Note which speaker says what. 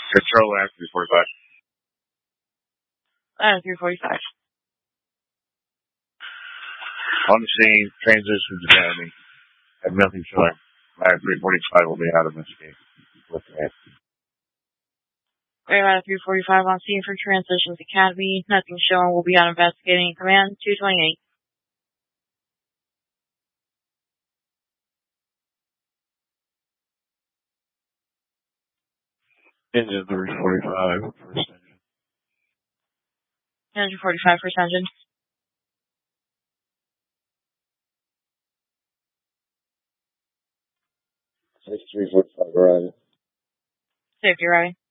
Speaker 1: Control at 345.
Speaker 2: 345.
Speaker 1: On the scene, transition to Academy. Have nothing showing. Ladder 345 will be out of investigation.
Speaker 2: Ladder 345 on scene for Transitions Academy. Nothing showing. Will be out investigating. Command 228.
Speaker 3: Engine 345, first engine.
Speaker 2: Engine 45, first engine.
Speaker 1: Safety 345 arriving.
Speaker 2: Safety arriving.